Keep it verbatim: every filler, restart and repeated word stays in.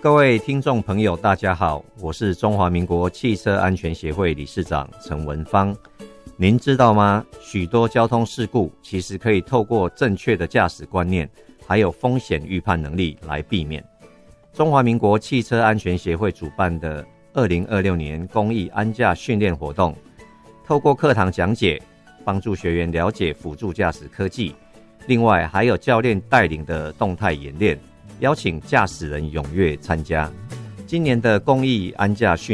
各位听众朋友大家好，我是中华民国汽车安全协会理事长陈文芳。您知道吗？许多交通事故其实可以透过正确的驾驶观念还有风险预判能力来避免。中华民国汽车安全协会主办的二零二六年公益安驾训练活动，透过课堂讲解帮助学员了解辅助驾驶科技，另外还有教练带领的动态演练，邀请驾驶人踊跃参加。今年的公益安驾训